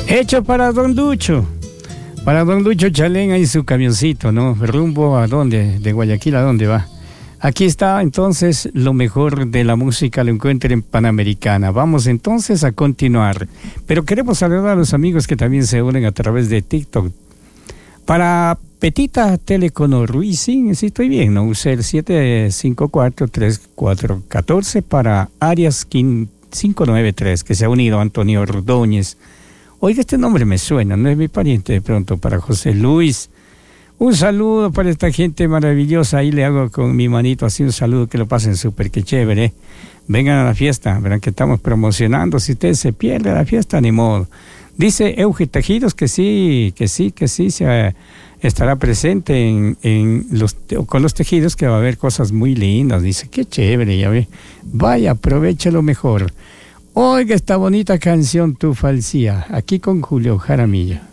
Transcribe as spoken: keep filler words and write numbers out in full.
Hecho para Don Lucho. Para Don Lucho Chalén en su camioncito, ¿no? Rumbo a dónde, de Guayaquil a dónde va. Aquí está entonces lo mejor de la música, lo encuentra en Panamericana. Vamos entonces a continuar. Pero queremos saludar a los amigos que también se unen a través de TikTok. Para Petita Telecono Ruiz, sí, sí estoy bien, ¿no? Usé el siete cinco cuatro, tres cuatro uno cuatro para Arias cinco nueve tres, que se ha unido Antonio Ordóñez. Oiga, este nombre me suena, no es mi pariente de pronto. Para José Luis, un saludo para esta gente maravillosa. Ahí le hago con mi manito así un saludo, que lo pasen súper, que chévere. Vengan a la fiesta, verán que estamos promocionando. Si usted se pierde la fiesta, ni modo. Dice Euge Tejidos que sí, que sí, que sí, se estará presente en, en los, con los tejidos, que va a haber cosas muy lindas. Dice, qué chévere, ya ve. Vaya, aprovechalo mejor. Oiga esta bonita canción, Tu Falsía, aquí con Julio Jaramillo.